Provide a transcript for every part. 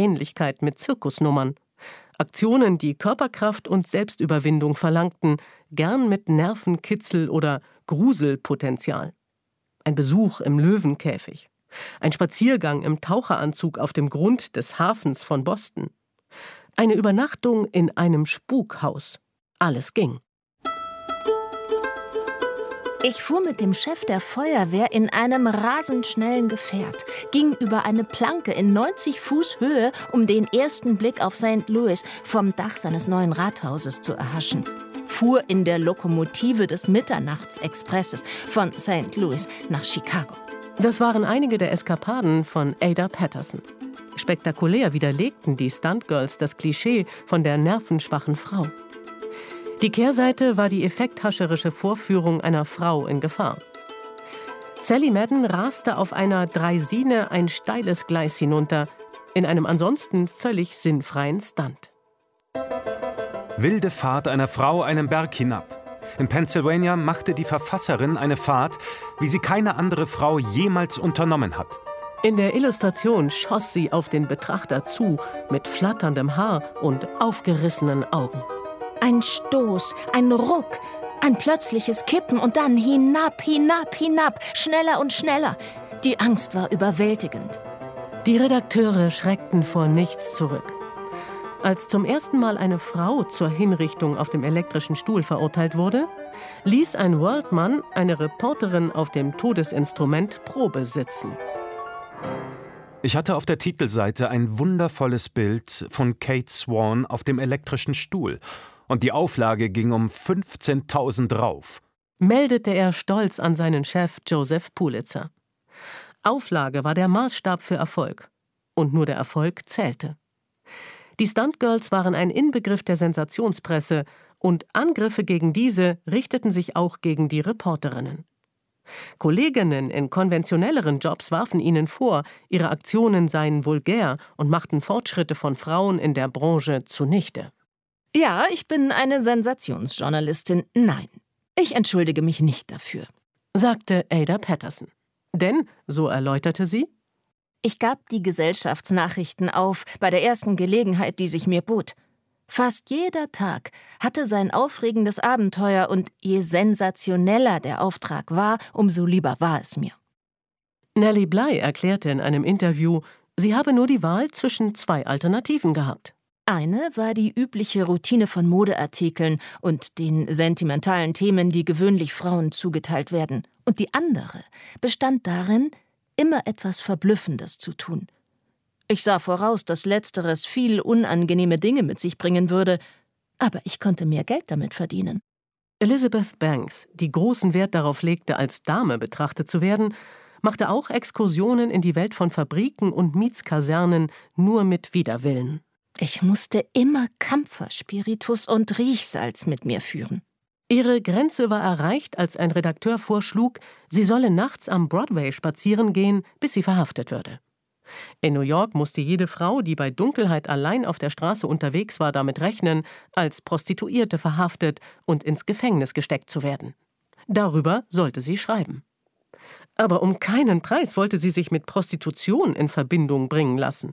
Ähnlichkeit mit Zirkusnummern. Aktionen, die Körperkraft und Selbstüberwindung verlangten, gern mit Nervenkitzel oder Gruselpotenzial. Ein Besuch im Löwenkäfig. Ein Spaziergang im Taucheranzug auf dem Grund des Hafens von Boston. Eine Übernachtung in einem Spukhaus. Alles ging. Ich fuhr mit dem Chef der Feuerwehr in einem rasend schnellen Gefährt, ging über eine Planke in 90 Fuß Höhe, um den ersten Blick auf St. Louis vom Dach seines neuen Rathauses zu erhaschen. Fuhr in der Lokomotive des Mitternachtsexpresses von St. Louis nach Chicago. Das waren einige der Eskapaden von Ada Patterson. Spektakulär widerlegten die Stuntgirls das Klischee von der nervenschwachen Frau. Die Kehrseite war die effekthascherische Vorführung einer Frau in Gefahr. Sally Madden raste auf einer Draisine ein steiles Gleis hinunter, in einem ansonsten völlig sinnfreien Stunt. Wilde Fahrt einer Frau einen Berg hinab. In Pennsylvania machte die Verfasserin eine Fahrt, wie sie keine andere Frau jemals unternommen hat. In der Illustration schoss sie auf den Betrachter zu, mit flatterndem Haar und aufgerissenen Augen. Ein Stoß, ein Ruck, ein plötzliches Kippen und dann hinab, hinab, hinab, schneller und schneller. Die Angst war überwältigend. Die Redakteure schreckten vor nichts zurück. Als zum ersten Mal eine Frau zur Hinrichtung auf dem elektrischen Stuhl verurteilt wurde, ließ ein Worldman eine Reporterin auf dem Todesinstrument Probe sitzen. Ich hatte auf der Titelseite ein wundervolles Bild von Kate Swan auf dem elektrischen Stuhl. Und die Auflage ging um 15.000 rauf, meldete er stolz an seinen Chef Joseph Pulitzer. Auflage war der Maßstab für Erfolg. Und nur der Erfolg zählte. Die Stuntgirls waren ein Inbegriff der Sensationspresse und Angriffe gegen diese richteten sich auch gegen die Reporterinnen. Kolleginnen in konventionelleren Jobs warfen ihnen vor, ihre Aktionen seien vulgär und machten Fortschritte von Frauen in der Branche zunichte. Ja, ich bin eine Sensationsjournalistin. Nein, ich entschuldige mich nicht dafür, sagte Ada Patterson. Denn, so erläuterte sie, ich gab die Gesellschaftsnachrichten auf bei der ersten Gelegenheit, die sich mir bot. Fast jeder Tag hatte sein aufregendes Abenteuer und je sensationeller der Auftrag war, umso lieber war es mir. Nellie Bly erklärte in einem Interview, sie habe nur die Wahl zwischen 2 Alternativen gehabt. Eine war die übliche Routine von Modeartikeln und den sentimentalen Themen, die gewöhnlich Frauen zugeteilt werden. Und die andere bestand darin, immer etwas Verblüffendes zu tun. Ich sah voraus, dass Letzteres viel unangenehme Dinge mit sich bringen würde, aber ich konnte mehr Geld damit verdienen. Elizabeth Banks, die großen Wert darauf legte, als Dame betrachtet zu werden, machte auch Exkursionen in die Welt von Fabriken und Mietskasernen nur mit Widerwillen. Ich musste immer Kampferspiritus und Riechsalz mit mir führen. Ihre Grenze war erreicht, als ein Redakteur vorschlug, sie solle nachts am Broadway spazieren gehen, bis sie verhaftet würde. In New York musste jede Frau, die bei Dunkelheit allein auf der Straße unterwegs war, damit rechnen, als Prostituierte verhaftet und ins Gefängnis gesteckt zu werden. Darüber sollte sie schreiben. Aber um keinen Preis wollte sie sich mit Prostitution in Verbindung bringen lassen.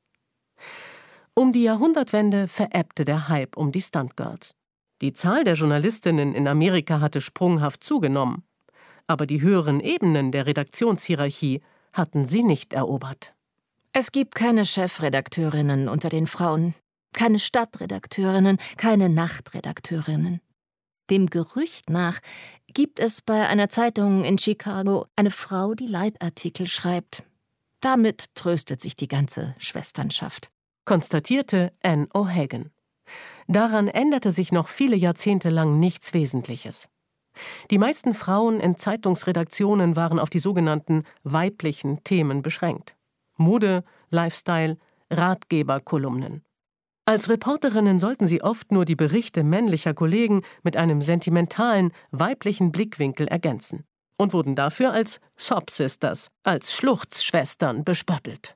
Um die Jahrhundertwende verebbte der Hype um die Stuntgirls. Die Zahl der Journalistinnen in Amerika hatte sprunghaft zugenommen. Aber die höheren Ebenen der Redaktionshierarchie hatten sie nicht erobert. Es gibt keine Chefredakteurinnen unter den Frauen, keine Stadtredakteurinnen, keine Nachtredakteurinnen. Dem Gerücht nach gibt es bei einer Zeitung in Chicago eine Frau, die Leitartikel schreibt. Damit tröstet sich die ganze Schwesternschaft, konstatierte Anne O'Hagan. Daran änderte sich noch viele Jahrzehnte lang nichts Wesentliches. Die meisten Frauen in Zeitungsredaktionen waren auf die sogenannten weiblichen Themen beschränkt. Mode, Lifestyle, Ratgeberkolumnen. Als Reporterinnen sollten sie oft nur die Berichte männlicher Kollegen mit einem sentimentalen, weiblichen Blickwinkel ergänzen und wurden dafür als Sob Sisters, als Schluchzschwestern bespöttelt.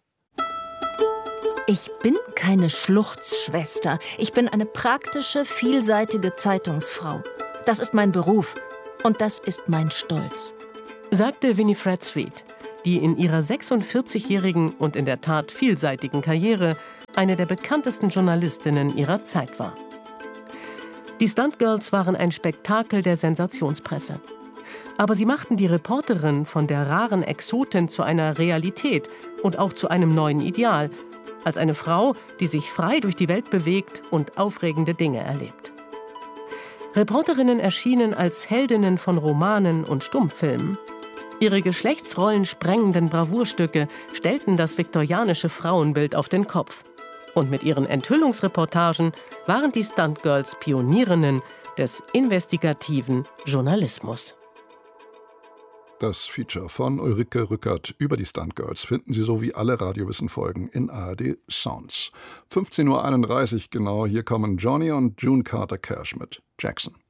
Ich bin keine Schluchzschwester. Ich bin eine praktische, vielseitige Zeitungsfrau. Das ist mein Beruf und das ist mein Stolz, sagte Winifred Street, die in ihrer 46-jährigen und in der Tat vielseitigen Karriere eine der bekanntesten Journalistinnen ihrer Zeit war. Die Stuntgirls waren ein Spektakel der Sensationspresse. Aber sie machten die Reporterin von der raren Exotin zu einer Realität und auch zu einem neuen Ideal, als eine Frau, die sich frei durch die Welt bewegt und aufregende Dinge erlebt. Reporterinnen erschienen als Heldinnen von Romanen und Stummfilmen. Ihre geschlechtsrollen sprengenden Bravourstücke stellten das viktorianische Frauenbild auf den Kopf. Und mit ihren Enthüllungsreportagen waren die Stuntgirls Pionierinnen des investigativen Journalismus. Das Feature von Ulrike Rückert über die Stuntgirls finden Sie sowie alle Radiowissen-Folgen in ARD Sounds. 15:31 Uhr genau, hier kommen Johnny und June Carter Cash mit Jackson.